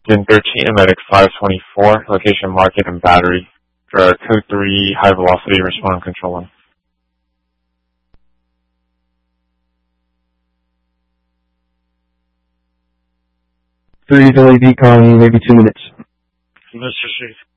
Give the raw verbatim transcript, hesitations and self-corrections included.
June thirteenth, Medic five twenty-four, location Market and Battery, for code three, high velocity, respond and control one. Three delay decon, maybe two minutes. Mister Chief.